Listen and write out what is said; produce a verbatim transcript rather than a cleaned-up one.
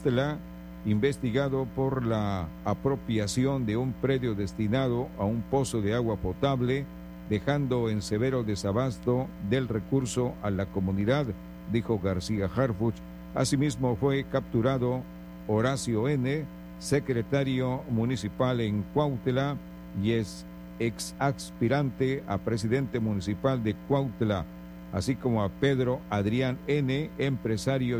Cuautla, investigado por la apropiación de un predio destinado a un pozo de agua potable, dejando en severo desabasto del recurso a la comunidad, dijo García Harfuch. Asimismo fue capturado Horacio N., secretario municipal en Cuautla y es ex aspirante a presidente municipal de Cuautla, así como a Pedro Adrián N., empresario